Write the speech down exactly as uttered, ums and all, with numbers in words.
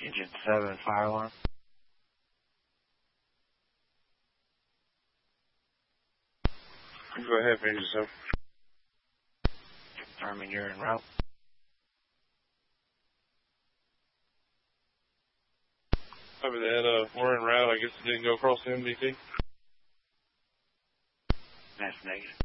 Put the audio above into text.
Engine seven, fire alarm. Go ahead, Engine seven. Confirming you're en route. Copy that. Uh, we're en route. I guess it didn't go across the M D T. That's negative.